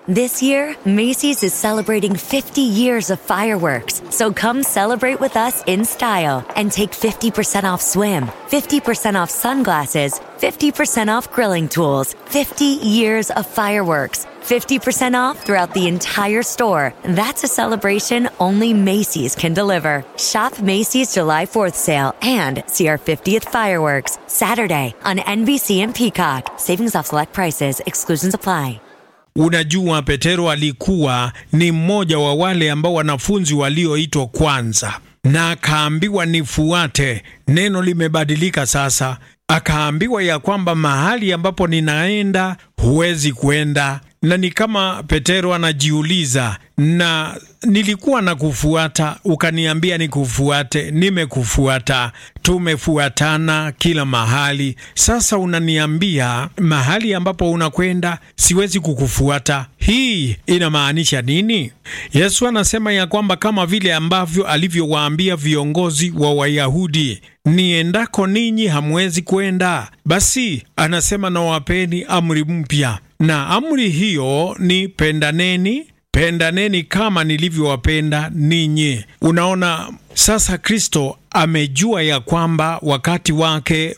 This year, Macy's is celebrating 50 years of fireworks. So come celebrate with us in style and take 50% off swim, 50% off sunglasses, 50% off grilling tools, 50 years of fireworks, 50% off throughout the entire store. That's a celebration only Macy's can deliver. Shop Macy's July 4th sale and see our 50th fireworks Saturday on NBC and Peacock. Savings off select prices. Exclusions apply. Unajua, Petero alikuwa ni mmoja wa wale ambao wanafunzi walioitwa kwanza, na akaambiwa nifuate. Neno limebadilika sasa, akaambiwa ya kwamba mahali ambapo ninaenda huwezi kwenda. Na ni kama Petero anajiuliza, na nilikuwa na kufuata, ukaniambia nikufuate, nimekufuata, tumefuatana kila mahali. Sasa unaniambia mahali ambapo unakwenda siwezi kukufuata. Hii inamaanisha nini? Yesu anasema ya kwamba kama vile ambavyo alivyowaambia viongozi wa Wayahudi, niendako ninyi hamwezi kwenda. Basi anasema nawapeni amri mpya, na amri hiyo ni pendaneni. Pendaneni kama nilivyowapenda ninyi. Unaona, sasa Kristo amejua ya kwamba wakati wake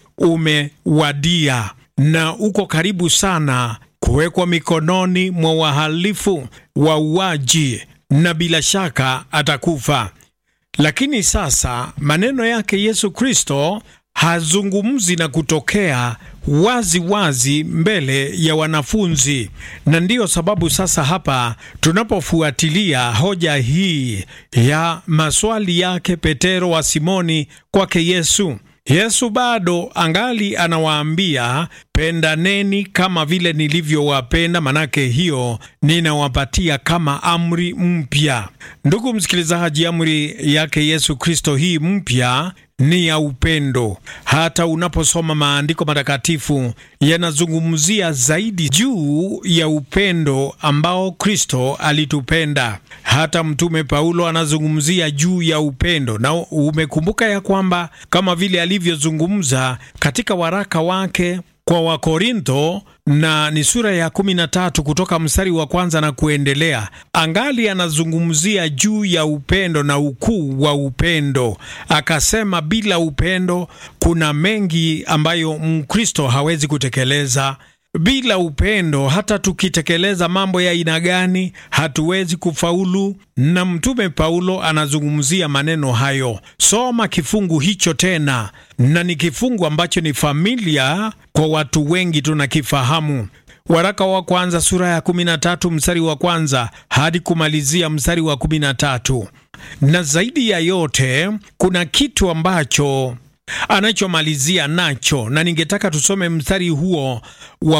umewadia na uko karibu sana kuwekwa mikononi mwa wahalifu, wauaji, na bila shaka atakufa. Lakini sasa maneno yake Yesu Kristo hazungumzi na kutokea wazi wazi mbele ya wanafunzi, na ndiyo sababu sasa hapa tunapofuatilia hoja hii ya maswali yake Petero wa Simoni kwake Yesu, Yesu bado angali anawaambia pendaneni kama vile nilivyowapenda, manake hiyo ninawapatia kama amri mpya. Ndugu msikilizaji, amri yake Yesu Kristo hii mpya ni ya upendo. Hata unaposoma maandiko matakatifu yanazungumzia zaidi juu ya upendo ambao Kristo alitupenda. Hata mtume Paulo anazungumzia juu ya upendo, na umekumbuka ya kwamba kama vile alivyozungumza katika waraka wake kwa Wakorintho, na ni sura ya 13 kutoka mstari wa kwanza na kuendelea, angali anazungumzia juu ya upendo na ukuu wa upendo. Akasema bila upendo kuna mengi ambayo Mkristo hawezi kutekeleza. Bila upendo hata tukitekeleza mambo ya aina gani hatuwezi kufaulu, na mtume Paulo anazungumzia maneno hayo. Soma kifungu hicho tena, na ni kifungu ambacho ni familia kwa watu wengi, tunakifahamu. Waraka wa kwanza sura ya 13 mstari wa kwanza hadi kumalizia mstari wa 13. Na zaidi ya yote kuna kitu ambacho anachomalizia nacho, na ningetaka tusome mstari huo wa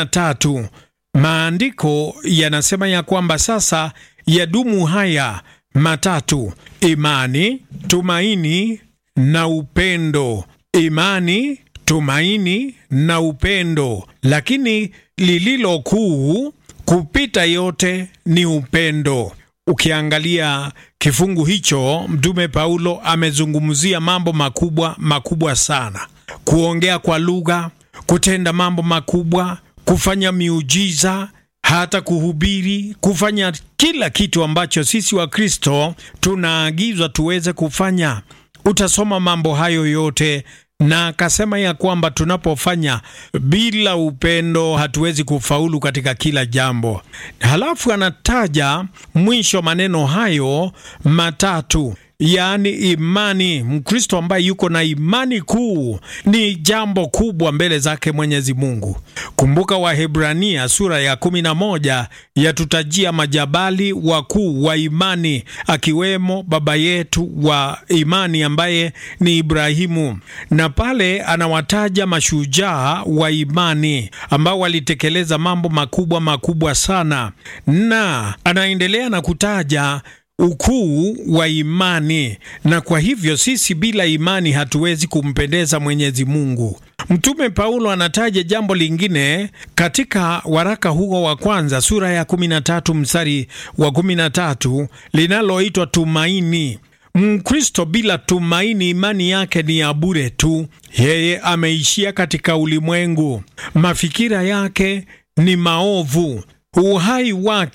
13. Maandiko yanasema ya kwamba sasa yadumu haya matatu: imani, tumaini na upendo. Imani, tumaini na upendo, lakini lililo kuu kupita yote ni upendo. Ukiangalia kifungu hicho, mtume Paulo amezungumzia mambo makubwa sana: kuongea kwa lugha, kutenda mambo makubwa, kufanya miujiza, hata kuhubiri, kufanya kila kitu ambacho sisi wa Kristo tunaagizwa tuweze kufanya. Utasoma mambo hayo yote, na akasema ya kwamba tunapofanya bila upendo hatuwezi kufaulu katika kila jambo. Halafu anataja mwisho maneno hayo matatu, yaani imani. Mkristo ambaye yuko na imani kuu ni jambo kubwa mbele zake Mwenyezi Mungu. Kumbuka Wahebrania sura ya 11 yatutajia majabali wakuu wa imani, akiwemo baba yetu wa imani ambaye ni Ibrahimu, na pale anawataja mashujaa wa imani ambao walitekeleza mambo makubwa sana, na anaendelea na kutaja ukuu wa imani. Na kwa hivyo sisi bila imani hatuwezi kumpendeza Mwenyezi Mungu. Mtume Paulo anataja jambo lingine katika waraka huo wa kwanza sura ya 13 mstari wa 13 linaloitwa tumaini. Mkristo bila tumaini, imani yake ni ya bure tu. Yeye ameishia katika ulimwengu, mafikira yake ni maovu, uhai wake